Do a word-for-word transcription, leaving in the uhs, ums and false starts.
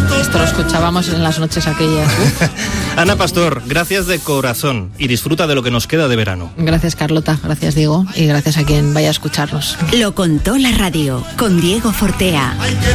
Esto lo escuchábamos en las noches aquellas. Ana Pastor, gracias de corazón y disfruta de lo que nos queda de verano. Gracias, Carlota, gracias, Diego, y gracias a quien vaya a escucharnos. Lo contó la radio con Diego Fortea.